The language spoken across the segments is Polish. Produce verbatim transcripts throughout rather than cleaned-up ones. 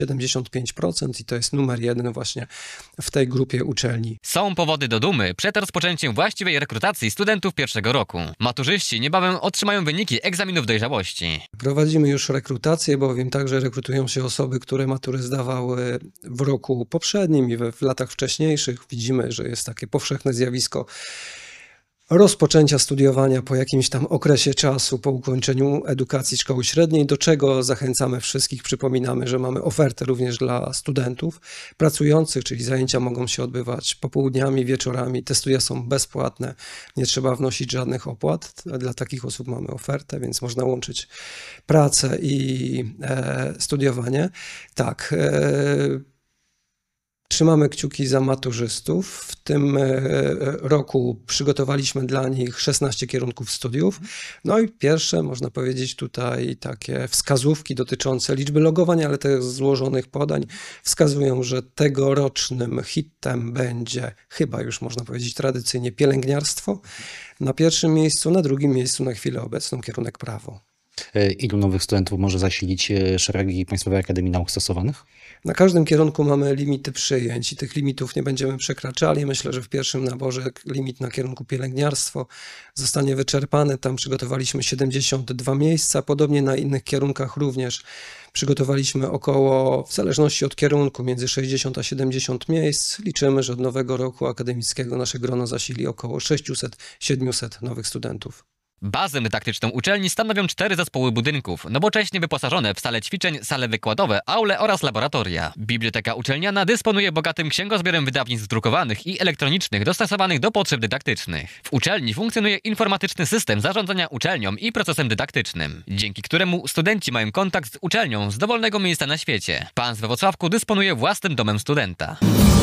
siedemdziesiąt pięć procent i to jest numer jeden właśnie w tej grupie uczelni. Są powody do dumy przed rozpoczęciem właściwej rekrutacji studentów pierwszego roku. Maturzyści niebawem otrzymają wyniki egzaminów dojrzałości. Prowadzimy już rekrutację, bowiem także rekrutują się osoby, które matury zdawały w roku poprzednim i w latach wcześniejszych. Widzimy, że jest takie powszechne zjawisko rozpoczęcia studiowania po jakimś tam okresie czasu, po ukończeniu edukacji szkoły średniej, do czego zachęcamy wszystkich. Przypominamy, że mamy ofertę również dla studentów pracujących, czyli zajęcia mogą się odbywać popołudniami, wieczorami. Te studia są bezpłatne, nie trzeba wnosić żadnych opłat. Dla takich osób mamy ofertę, więc można łączyć pracę i e, studiowanie. Tak, e, trzymamy kciuki za maturzystów. W tym roku przygotowaliśmy dla nich szesnaście kierunków studiów. No i pierwsze, można powiedzieć, tutaj takie wskazówki dotyczące liczby logowań, ale też złożonych podań wskazują, że tegorocznym hitem będzie chyba już, można powiedzieć, tradycyjnie pielęgniarstwo. Na pierwszym miejscu, na drugim miejscu na chwilę obecną kierunek prawo. Ilu nowych studentów może zasilić szeregi Państwowej Akademii Nauk Stosowanych? Na każdym kierunku mamy limity przyjęć i tych limitów nie będziemy przekraczali. Myślę, że w pierwszym naborze limit na kierunku pielęgniarstwo zostanie wyczerpany. Tam przygotowaliśmy siedemdziesiąt dwa miejsca. Podobnie na innych kierunkach również przygotowaliśmy około, w zależności od kierunku, między sześćdziesiąt a siedemdziesiąt miejsc. Liczymy, że od nowego roku akademickiego nasze grono zasili około sześćset do siedmiuset nowych studentów. Bazę dydaktyczną uczelni stanowią cztery zespoły budynków, nowocześnie wyposażone w sale ćwiczeń, sale wykładowe, aule oraz laboratoria. Biblioteka uczelniana dysponuje bogatym księgozbiorem wydawnictw drukowanych i elektronicznych dostosowanych do potrzeb dydaktycznych. W uczelni funkcjonuje informatyczny system zarządzania uczelnią i procesem dydaktycznym, dzięki któremu studenci mają kontakt z uczelnią z dowolnego miejsca na świecie. Pan we Włocławku dysponuje własnym domem studenta.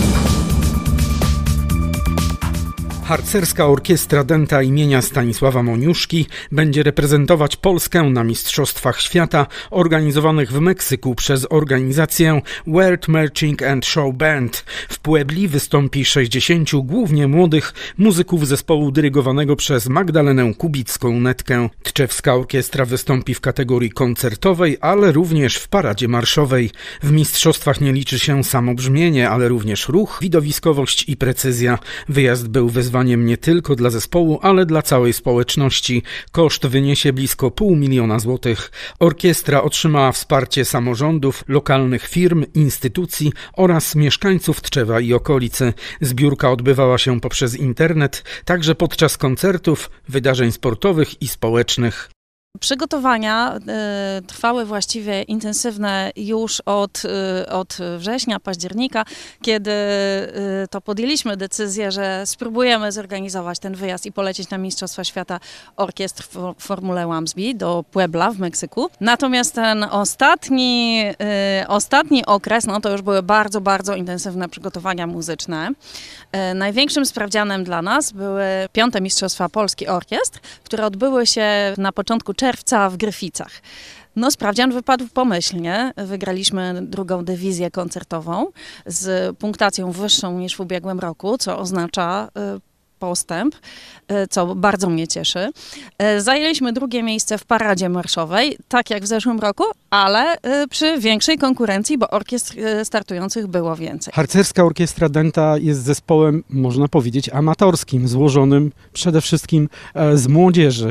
Harcerska Orkiestra Dęta imienia Stanisława Moniuszki będzie reprezentować Polskę na Mistrzostwach Świata organizowanych w Meksyku przez organizację World Marching and Show Band. W Puebli wystąpi sześćdziesięciu głównie młodych muzyków zespołu dyrygowanego przez Magdalenę Kubicką-Netkę. Tczewska orkiestra wystąpi w kategorii koncertowej, ale również w paradzie marszowej. W mistrzostwach nie liczy się samo brzmienie, ale również ruch, widowiskowość i precyzja. Wyjazd był wezwany nie tylko dla zespołu, ale dla całej społeczności. Koszt wyniesie blisko pół miliona złotych. Orkiestra otrzymała wsparcie samorządów, lokalnych firm, instytucji oraz mieszkańców Tczewa i okolicy. Zbiórka odbywała się poprzez internet, także podczas koncertów, wydarzeń sportowych i społecznych. Przygotowania y, trwały właściwie intensywne już od, y, od września, października, kiedy y, to podjęliśmy decyzję, że spróbujemy zorganizować ten wyjazd i polecieć na Mistrzostwa Świata Orkiestr w Formule Łamsby do Puebla w Meksyku. Natomiast ten ostatni, y, ostatni okres, no to już były bardzo, bardzo intensywne przygotowania muzyczne. Y, największym sprawdzianem dla nas były piąte Mistrzostwa Polski Orkiestr, które odbyły się na początku czerwca w Gryficach. No, sprawdzian wypadł pomyślnie. Wygraliśmy drugą dywizję koncertową z punktacją wyższą niż w ubiegłym roku, co oznacza postęp, co bardzo mnie cieszy. Zajęliśmy drugie miejsce w paradzie marszowej, tak jak w zeszłym roku, ale przy większej konkurencji, bo orkiestr startujących było więcej. Harcerska Orkiestra Dęta jest zespołem, można powiedzieć, amatorskim, złożonym przede wszystkim z młodzieży.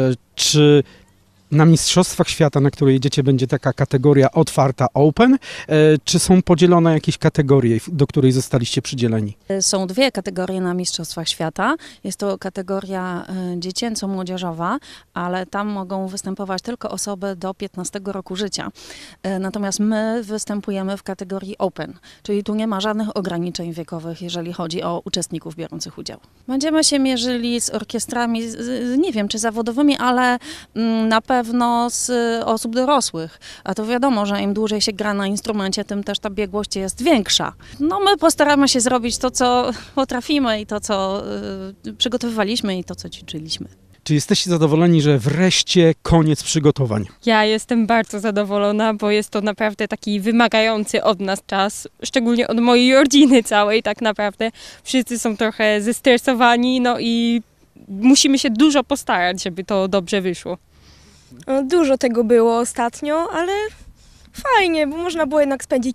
Czy na Mistrzostwach Świata, na które jedziecie, będzie taka kategoria otwarta, open, czy są podzielone jakieś kategorie, do której zostaliście przydzieleni? Są dwie kategorie na Mistrzostwach Świata. Jest to kategoria dziecięco-młodzieżowa, ale tam mogą występować tylko osoby do piętnastego roku życia. Natomiast my występujemy w kategorii open, czyli tu nie ma żadnych ograniczeń wiekowych, jeżeli chodzi o uczestników biorących udział. Będziemy się mierzyli z orkiestrami, nie wiem czy zawodowymi, ale na pewno pewno z osób dorosłych, a to wiadomo, że im dłużej się gra na instrumencie, tym też ta biegłość jest większa. No my postaramy się zrobić to, co potrafimy i to, co y, przygotowywaliśmy i to, co ćwiczyliśmy. Czy jesteście zadowoleni, że wreszcie koniec przygotowań? Ja jestem bardzo zadowolona, bo jest to naprawdę taki wymagający od nas czas, szczególnie od mojej rodziny całej tak naprawdę. Wszyscy są trochę zestresowani, no i musimy się dużo postarać, żeby to dobrze wyszło. Dużo tego było ostatnio, ale Fajnie, bo można było jednak spędzić